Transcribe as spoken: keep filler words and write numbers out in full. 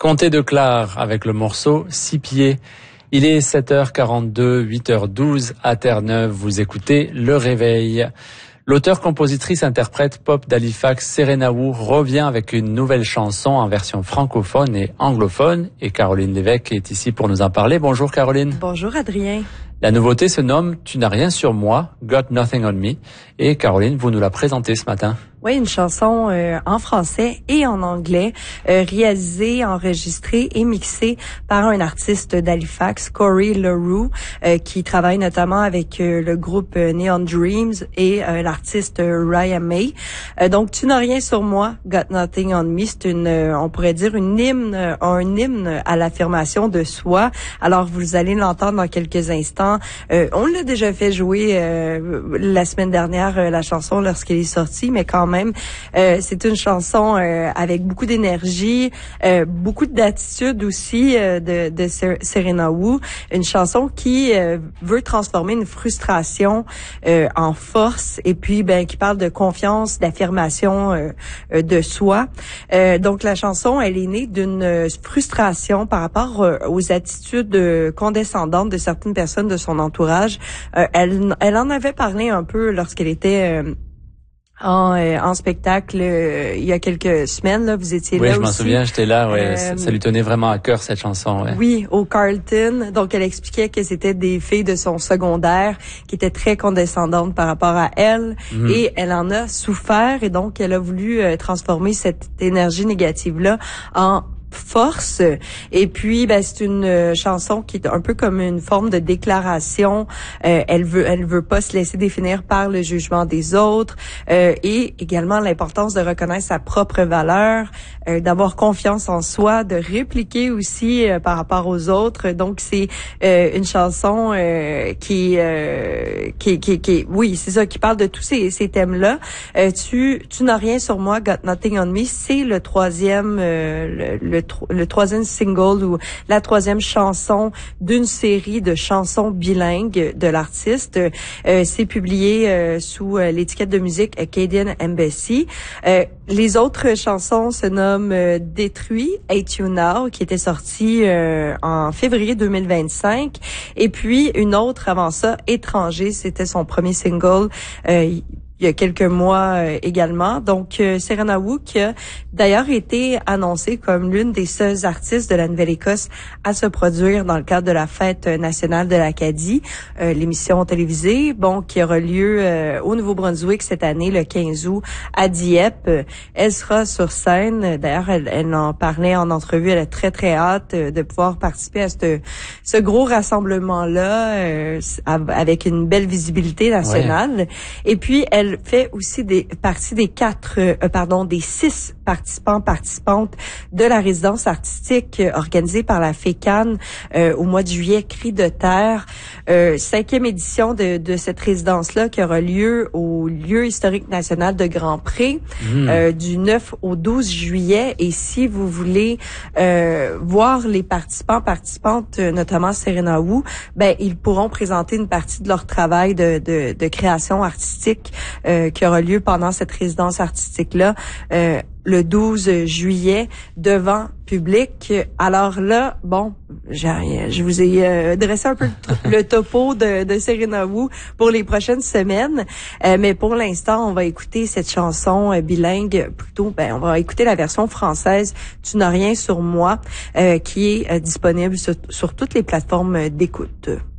Comté de Clare avec le morceau Six pieds. Il est sept heures quarante-deux, huit heures douze à Terre-Neuve. Vous écoutez Le Réveil. L'auteur, compositrice, interprète pop d'Halifax, Serena Wu, revient avec une nouvelle chanson en version francophone et anglophone. Et Caroline Lévesque est ici pour nous en parler. Bonjour Caroline. Bonjour Adrien. La nouveauté se nomme « Tu n'as rien sur moi », « Got Nothing on Me ». Et Caroline, vous nous la présentez ce matin. Oui, une chanson euh, en français et en anglais, euh, réalisée, enregistrée et mixée par un artiste d'Halifax, Corey Leroux, euh, qui travaille notamment avec euh, le groupe euh, Neon Dreams et euh, l'artiste euh, Ryan May. Euh, donc, Tu n'as rien sur moi, Got Nothing on Me, c'est une, euh, on pourrait dire une hymne, euh, un hymne à l'affirmation de soi. Alors, vous allez l'entendre dans quelques instants. Euh, on l'a déjà fait jouer euh, la semaine dernière, euh, la chanson, lorsqu'elle est sortie, mais quand même, Même. Euh, c'est une chanson euh, avec beaucoup d'énergie, euh, beaucoup d'attitude aussi euh, de, de Serena Wu. Une chanson qui euh, veut transformer une frustration euh, en force et puis ben qui parle de confiance, d'affirmation euh, euh, de soi. Euh, donc la chanson, elle est née d'une frustration par rapport euh, aux attitudes euh, condescendantes de certaines personnes de son entourage. Euh, elle, elle en avait parlé un peu lorsqu'elle était euh, En, euh, en spectacle euh, il y a quelques semaines, là, vous étiez oui, là aussi. Oui, je m'en souviens, j'étais là, ouais, euh, ça, ça lui tenait vraiment à cœur cette chanson. Ouais. Oui, au Carlton. Donc, elle expliquait que c'était des filles de son secondaire qui étaient très condescendantes par rapport à elle mmh. et elle en a souffert et donc elle a voulu euh, transformer cette énergie négative-là en force. Et puis ben c'est une euh, chanson qui est un peu comme une forme de déclaration. Euh, elle veut elle veut pas se laisser définir par le jugement des autres euh, et également l'importance de reconnaître sa propre valeur, euh, d'avoir confiance en soi, de répliquer aussi euh, par rapport aux autres. Donc c'est euh, une chanson euh, qui, euh, qui qui qui oui, c'est ça qui parle de tous ces ces thèmes-là. Euh, tu tu n'as rien sur moi, Got Nothing on Me, c'est le troisième euh, le, le le troisième single ou la troisième chanson d'une série de chansons bilingues de l'artiste. Euh, c'est publié euh, sous euh, l'étiquette de musique Acadian Embassy. Euh, les autres chansons se nomment euh, Détruit, Hate You Now, qui était sortie euh, en février deux mille vingt-cinq. Et puis une autre avant ça, Étranger, c'était son premier single. Euh, il y a quelques mois euh, également. Donc, euh, Serena Wu, qui a d'ailleurs été annoncée comme l'une des seules artistes de la Nouvelle-Écosse à se produire dans le cadre de la fête nationale de l'Acadie, euh, l'émission télévisée, bon, qui aura lieu euh, au Nouveau-Brunswick cette année, le quinze août, à Dieppe. Elle sera sur scène. D'ailleurs, elle, elle en parlait en entrevue. Elle a très, très hâte de pouvoir participer à ce, ce gros rassemblement-là euh, avec une belle visibilité nationale. Ouais. Et puis, elle fait aussi des partie des quatre, euh, pardon, des six participants participantes de la résidence artistique euh, organisée par la FECAN euh, au mois de juillet, Cris de terre, euh, cinquième édition de, de cette résidence-là qui aura lieu au lieu historique national de Grand-Pré mmh. euh, du neuf au douze juillet. Et si vous voulez euh, voir les participants participantes, notamment Serena Wu, ben ils pourront présenter une partie de leur travail de, de, de création artistique Euh, qui aura lieu pendant cette résidence artistique-là euh, le douze juillet devant public. Alors là, bon, j'ai, je vous ai euh, dressé un peu le topo de, de Serena Wu pour les prochaines semaines, euh, mais pour l'instant, on va écouter cette chanson euh, bilingue, plutôt, ben, on va écouter la version française « Tu n'as rien sur moi », euh, qui est euh, disponible sur, sur toutes les plateformes d'écoute.